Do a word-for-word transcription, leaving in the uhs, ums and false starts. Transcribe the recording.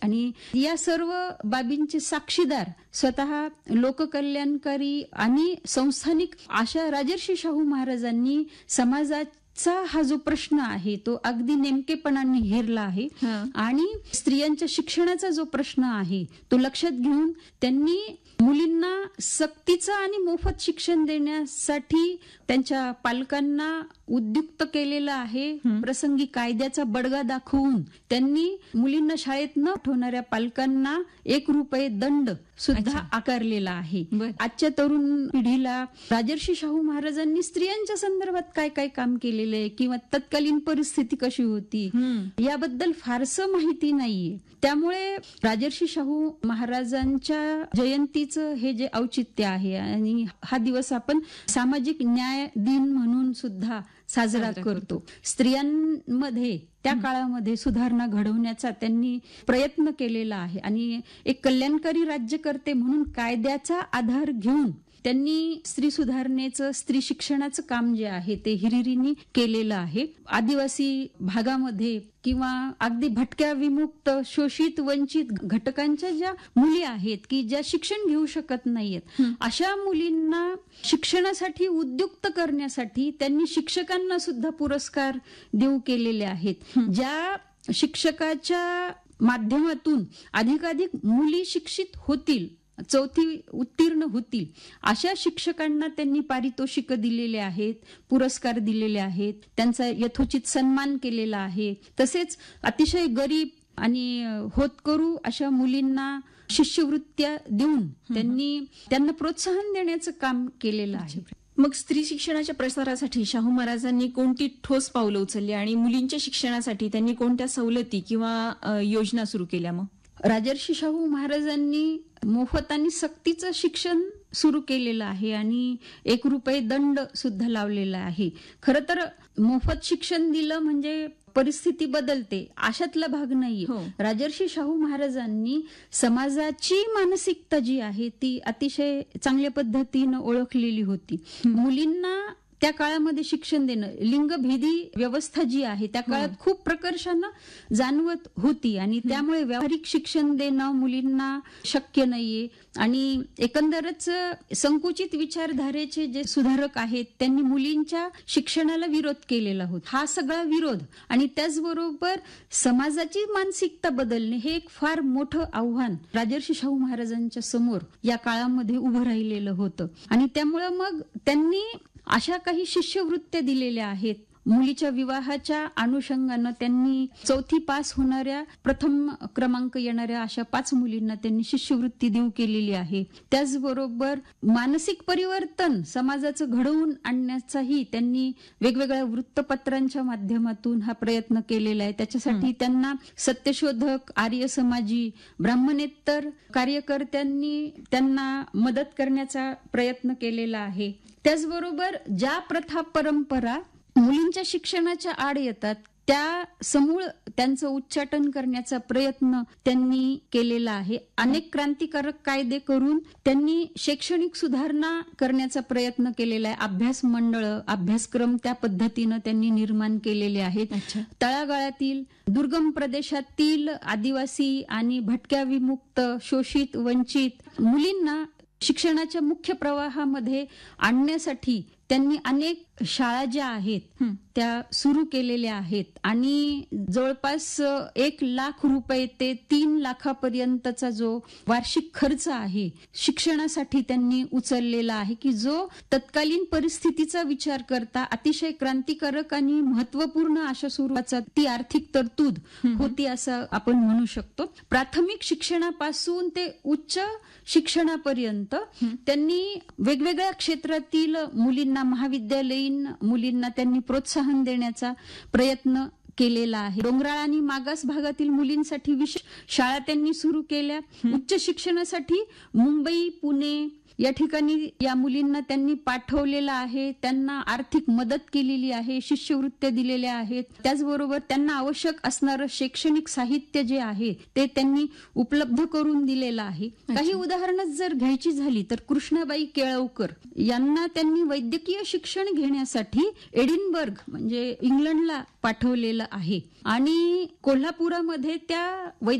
आणि या सर्व बाबींचे साक्षीदार स्वतः लोककल्याणकारी आणि संस्थानिक अशा राजर्षी शाहू महाराजांनी समाजात हा जो प्रश्न आहे तो अगदी नेमकेपणाने हेरला आहे आणि स्त्रियांच्या शिक्षणाचा जो प्रश्न आहे तो लक्षात घेऊन त्यांनी मुलींना सक्तीचं आणि मोफत शिक्षण देण्यासाठी त्यांच्या पालकांना उद्युक्त केलेलं आहे. प्रसंगी कायद्याचा बडगा दाखवून त्यांनी मुलींना शाळेत न पाठवणाऱ्या पालकांना एक रुपये दंड सुद्धा आकारलेला आहे. आजच्या तरुण पिढीला राजर्षी शाहू महाराजांनी स्त्रियांच्या संदर्भात काय काय काम केलेलं आहे किंवा तत्कालीन परिस्थिती कशी होती याबद्दल फारसं माहिती नाहीये. त्यामुळे राजर्षी शाहू महाराजांच्या जयंतीचं हे जे औचित्य आहे आणि हा दिवस आपण सामाजिक न्याय दिन म्हणून सुद्धा साजरा करतो. स्त्रियांमध्ये त्या काळामध्ये सुधारणा घडवण्याचा त्यांनी प्रयत्न केलेला आहे आणि एक कल्याणकारी राज्यकर्ते म्हणून कायद्याचा आधार घेऊन त्यांनी स्त्री सुधारणेचं स्त्री शिक्षणाचं काम जे आहे ते हिरिरीने केलेलं आहे. आदिवासी भागामध्ये किंवा अगदी भटक्या विमुक्त शोषित वंचित घटकांच्या ज्या मुली आहेत की ज्या शिक्षण घेऊ शकत नाहीयेत अशा मुलींना शिक्षणासाठी उद्युक्त करण्यासाठी त्यांनी शिक्षकांना सुद्धा पुरस्कार देऊ केलेले आहेत. ज्या शिक्षकाच्या माध्यमातून अधिकाधिक मुली शिक्षित होतील, चौथी उत्तीर्ण होतील अशा शिक्षकांना त्यांनी पारितोषिक दिलेले आहेत, पुरस्कार दिलेले आहेत, त्यांचा यथोचित सन्मान केलेला आहे. तसेच अतिशय गरीब आणि होतकरू अशा मुलींना शिष्यवृत्त्या देऊन त्यांनी त्यांना प्रोत्साहन देण्याचं काम केलेलं आहे. मग स्त्री शिक्षणाच्या प्रसारासाठी शाहू महाराजांनी कोणती ठोस पावलं उचलली आणि मुलींच्या शिक्षणासाठी त्यांनी कोणत्या सवलती किंवा योजना सुरू केल्या? मग राजर्षी शाहू महाराजांनी मोफत आणि सक्तीचं शिक्षण सुरू केलेलं आहे आणि एक रुपये दंड सुद्धा लावलेला आहे. खरं तर मोफत शिक्षण दिलं म्हणजे परिस्थिती बदलते अशातला भाग नाहीये. राजर्षी शाहू महाराजांनी समाजाची मानसिकता जी आहे ती अतिशय चांगल्या पद्धतीनं ओळखलेली होती. मुलींना त्या काळामध्ये शिक्षण देणं, लिंगभेदी व्यवस्था जी आहे त्या काळात खूप प्रकर्षानं जाणवत होती आणि त्यामुळे व्यावहारिक शिक्षण देणं मुलींना शक्य नाहीये आणि एकंदरच संकुचित विचारधारेचे जे सुधारक आहेत त्यांनी मुलींच्या शिक्षणाला विरोध केलेला होता. हा सगळा विरोध आणि त्याचबरोबर समाजाची मानसिकता बदलणे हे एक फार मोठं आव्हान राजर्षी शाहू महाराजांच्या समोर या काळामध्ये उभं राहिलेलं होतं आणि त्यामुळं मग त्यांनी अशा काही शिष्यवृत्त्या दिलेल्या आहेत. मुलीच्या विवाहाच्या अनुषंगानं त्यांनी चौथी पास होणाऱ्या, प्रथम क्रमांक येणाऱ्या अशा पाच मुलींना त्यांनी शिष्यवृत्ती देऊ केलेली आहे. त्याचबरोबर मानसिक परिवर्तन समाजाचं घडवून आणण्याचाही त्यांनी वेगवेगळ्या वृत्तपत्रांच्या माध्यमातून हा प्रयत्न केलेला आहे. त्याच्यासाठी त्यांना सत्यशोधक, आर्य समाजी, ब्राह्मणेतर कार्यकर्त्यांनी त्यांना मदत करण्याचा प्रयत्न केलेला आहे. त्याचबरोबर ज्या प्रथा परंपरा मुलींच्या शिक्षणाच्या आड येतात त्या समूळ त्यांचं उच्चाटन करण्याचा प्रयत्न त्यांनी केलेला आहे. अनेक क्रांतिकारक कायदे करून त्यांनी शैक्षणिक सुधारणा करण्याचा प्रयत्न केलेला आहे. अभ्यास मंडळ, अभ्यासक्रम त्या पद्धतीनं त्यांनी निर्माण केलेले आहेत. तळागाळातील दुर्गम प्रदेशातील आदिवासी आणि भटक्या विमुक्त शोषित वंचित मुलींना शिक्षणाच्या मुख्य प्रवाहामध्ये आणण्यासाठी त्यांनी अनेक शाळा ज्या आहेत त्या सुरू केलेल्या आहेत आणि जवळपास एक लाख रुपये ते तीन लाखापर्यंतचा जो वार्षिक खर्च आहे शिक्षणासाठी त्यांनी उचललेला आहे की जो तत्कालीन परिस्थितीचा विचार करता अतिशय क्रांतिकारक आणि महत्वपूर्ण अशा स्वरूपाचा ती आर्थिक तरतूद होती असं आपण म्हणू शकतो. प्राथमिक शिक्षणापासून ते उच्च शिक्षणापर्यंत त्यांनी वेगवेगळ्या क्षेत्रातील मुलींना, महाविद्यालयीन मुलींना त्यांनी प्रोत्साहन देण्याचा प्रयत्न केलेला आहे. डोंगराळ आणि मागास भागातील मुलींसाठी विशेष शाळा त्यांनी सुरू केल्या. उच्च शिक्षणासाठी मुंबई, पुणे या ठिकाणी या मुलींना त्यांनी पाठवलेलं आहे. त्यांना आर्थिक मदत केलेली आहे, शिष्यवृत्त्या दिलेल्या आहेत. त्याचबरोबर त्यांना आवश्यक असणारं शैक्षणिक साहित्य जे आहे ते त्यांनी उपलब्ध करून दिलेलं आहे. काही उदाहरणं जर घ्यायची झाली तर कृष्णाबाई केळवकर यांना त्यांनी वैद्यकीय शिक्षण घेण्यासाठी एडिनबर्ग म्हणजे इंग्लंडला पाठवलेलं आहे आणि कोल्हापुरामध्ये त्या